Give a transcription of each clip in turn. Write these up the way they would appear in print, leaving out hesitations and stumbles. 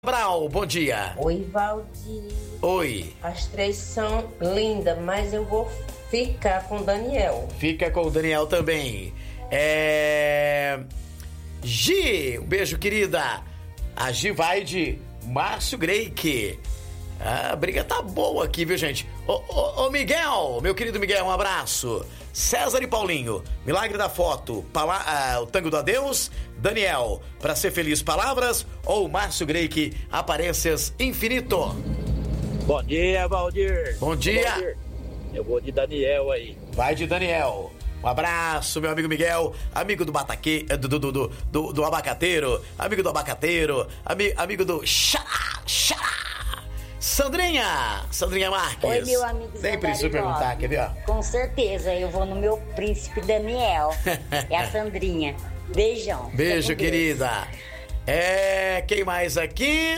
Brau, bom dia. Oi, Valdir. Oi. As três são lindas, mas eu vou ficar com o Daniel. Fica com o Daniel também. Gi, um beijo, querida. A Gi vai de Márcio Greik. A briga tá boa aqui, viu, gente? Ô, Miguel, meu querido Miguel, um abraço. César e Paulinho, Milagre da Foto, o Tango do Adeus, Daniel, Pra Ser Feliz, Palavras, ou Márcio Greik, Aparências Infinito. Bom dia, Valdir. Bom dia. Valdir. Eu vou de Daniel aí. Vai de Daniel. Um abraço, meu amigo Miguel, amigo do do abacateiro, amigo do abacateiro, amigo do xará. Sandrinha Marques. Oi, meu amigo. Nem precisa perguntar, quer ver? Com certeza, eu vou no meu príncipe Daniel. É a Sandrinha. Beijão. Beijo, querida. Quem mais aqui?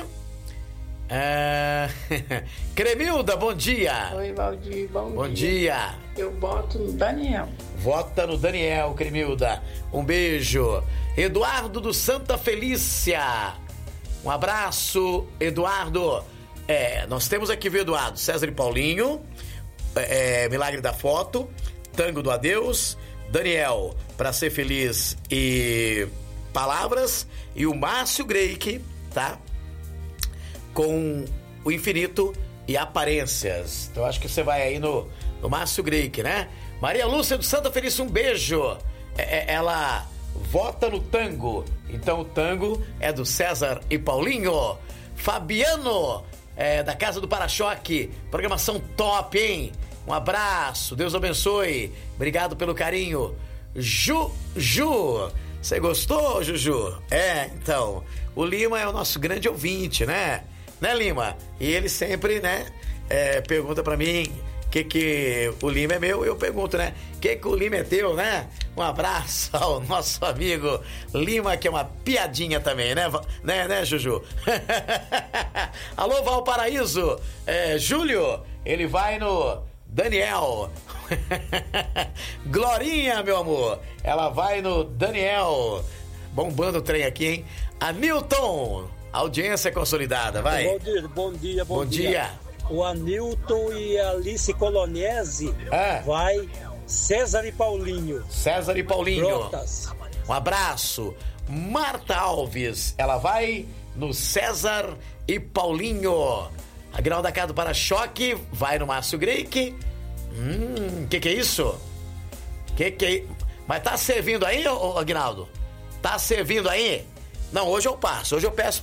Cremilda, bom dia. Oi, Valdir, bom dia. Eu voto no Daniel. Vota no Daniel, Cremilda. Um beijo. Eduardo do Santa Felícia. Um abraço, Eduardo. Nós temos aqui, viu, Eduardo? César e Paulinho, Milagre da Foto, Tango do Adeus, Daniel, Pra Ser Feliz e Palavras, e o Márcio Greik, tá? Com o Infinito e Aparências. Então acho que você vai aí no Márcio Greik, né? Maria Lúcia do Santa Felícia, um beijo. Ela vota no Tango. Então o Tango é do César e Paulinho. Fabiano, da Casa do Para-Choque, programação top, hein? Um abraço, Deus abençoe, obrigado pelo carinho. Juju, você gostou, Juju? Então, o Lima é o nosso grande ouvinte, né? Né, Lima? E ele sempre, né, pergunta pra mim que o Lima é meu, eu pergunto, né? Que o Lima é teu, né? Um abraço ao nosso amigo Lima, que é uma piadinha também, né? Né, Juju? Alô, Valparaíso. Júlio, ele vai no Daniel. Glorinha, meu amor, ela vai no Daniel. Bombando o trem aqui, hein? Hamilton, audiência consolidada, vai. Bom dia. O Anilton e a Alice Colonese vai César e Paulinho. Brotas. Um abraço. Marta Alves, ela vai no César e Paulinho. Aguinaldo da Casa do Para-Choque vai no Márcio Greik. Que é isso? Mas tá servindo aí, Aguinaldo? Tá servindo aí? Não, hoje eu passo. Hoje eu peço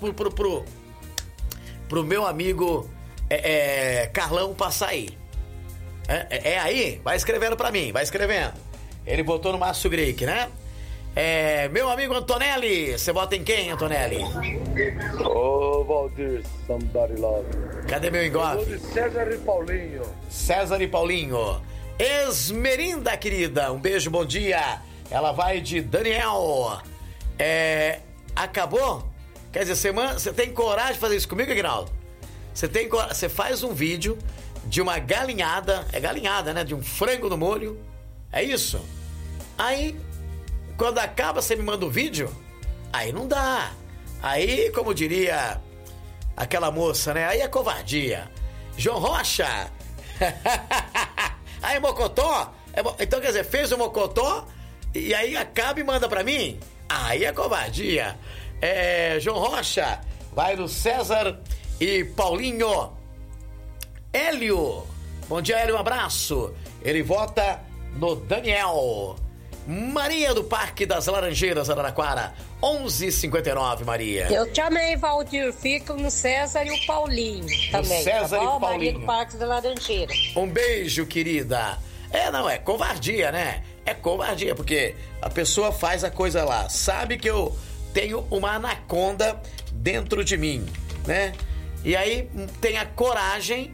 pro meu amigo Carlão passar aí. Aí? Vai escrevendo pra mim, vai escrevendo. Ele botou no Márcio Greik, né? Meu amigo Antonelli, você vota em quem, Antonelli? Ô, Valdir, somebody love. Cadê meu engolfe? César e Paulinho. Esmerinda, querida, um beijo, bom dia. Ela vai de Daniel. Acabou? Quer dizer, você tem coragem de fazer isso comigo, Aguinaldo? Você faz um vídeo de uma galinhada, galinhada, né? De um frango no molho. É isso? Aí, quando acaba, você me manda o vídeo? Aí não dá. Aí, como diria aquela moça, né? Aí é covardia. João Rocha. Aí, Mocotó. Então, quer dizer, fez o Mocotó e aí acaba e manda pra mim? Aí é covardia. João Rocha vai no César e Paulinho. Hélio, bom dia, Hélio, um abraço. Ele vota no Daniel. Maria do Parque das Laranjeiras, Araraquara, 11h59, Maria. Eu te amei, Valdir. Fico no César e o Paulinho também. César tá bom? e o Paulinho. Maria do Parque das Laranjeiras. Um beijo, querida. Não, é covardia, né? É covardia, porque a pessoa faz a coisa lá, sabe que eu tenho uma anaconda dentro de mim, né? E aí tem a coragem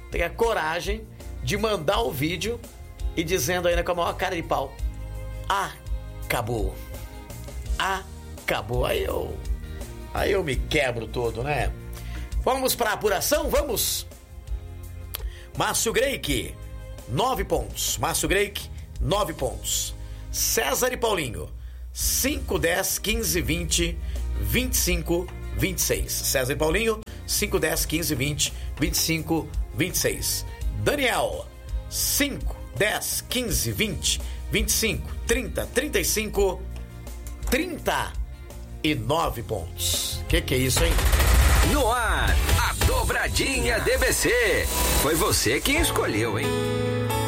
de mandar o vídeo e dizendo ainda com a maior cara de pau: acabou. Aí eu me quebro todo, né? Vamos pra apuração? Vamos! Márcio Greik, 9 pontos. Márcio Greik, 9 pontos. César e Paulinho, 5, 10, 15, 20, 25, 26. César e Paulinho, 5, 10, 15, 20, 25, 26. Daniel, 5, 10, 15, 20, 25, 30, 35, 39 pontos. Que é isso, hein? No ar, a dobradinha DBC. Foi você quem escolheu, hein?